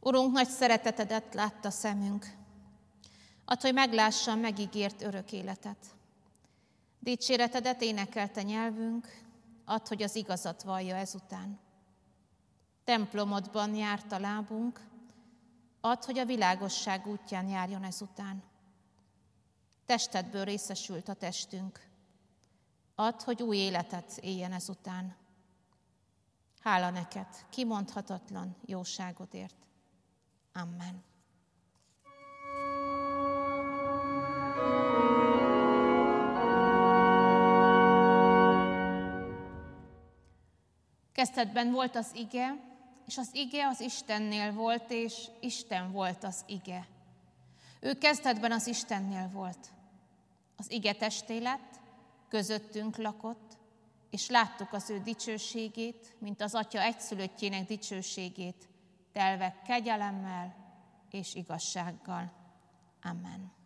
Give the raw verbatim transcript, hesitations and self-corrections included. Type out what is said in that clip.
Urunk, nagy szeretetedet látta szemünk. Add, hogy meglássam megígért örök életet. Dicséretedet énekelte nyelvünk, add, hogy az igazat vallja ezután. Templomodban járt a lábunk, add, hogy a világosság útján járjon ezután. Testedből részesült a testünk, add, hogy új életet éljen ezután. Hála neked, kimondhatatlan jóságodért. Amen. Kezdetben volt az ige, és az ige az Istennél volt, és Isten volt az ige. Ő kezdetben az Istennél volt. Az ige testé lett, közöttünk lakott, és láttuk az ő dicsőségét, mint az Atya egyszülöttjének dicsőségét, telve kegyelemmel és igazsággal. Amen.